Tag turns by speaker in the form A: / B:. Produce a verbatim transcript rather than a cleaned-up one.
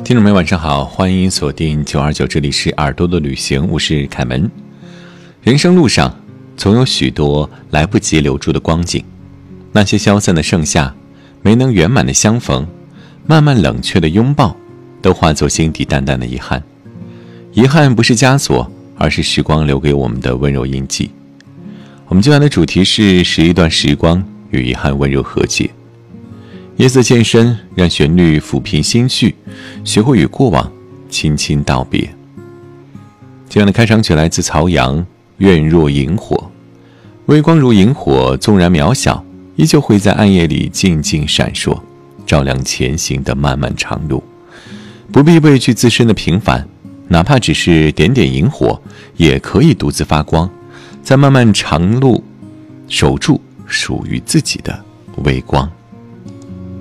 A: 听众们晚上好，欢迎锁定九二九，这里是耳朵的旅行，我是凯门。人生路上总有许多来不及留住的光景，那些消散的盛夏，没能圆满的相逢，慢慢冷却的拥抱，都化作心底淡淡的遗憾。遗憾不是枷锁，而是时光留给我们的温柔印记。我们今晚的主题是使一段时光与遗憾温柔和解。夜色渐深，让旋律抚平心绪，学会与过往轻轻道别。这样的开场曲来自曹阳，愿若萤火。微光如萤火，纵然渺小，依旧会在暗夜里静静闪烁，照亮前行的漫漫长路。不必畏惧自身的平凡，哪怕只是点点萤火，也可以独自发光，在漫漫长路守住属于自己的微光。